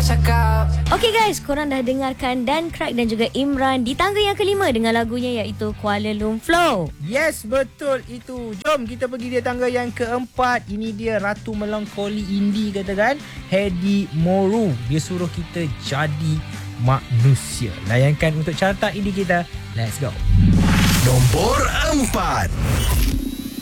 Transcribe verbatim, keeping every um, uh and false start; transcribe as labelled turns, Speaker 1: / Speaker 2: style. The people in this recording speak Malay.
Speaker 1: Okay guys, korang dah dengarkan Dan Crack dan juga Imran di tangga yang kelima dengan lagunya iaitu Kuala Lumpur.
Speaker 2: Yes, betul itu. Jom kita pergi di tangga yang keempat. Ini dia Ratu Melankoli Indie katakan, Hedi Moru. Dia suruh kita jadi manusia. Layankan untuk carta indie kita. Let's go.
Speaker 3: Nombor empat.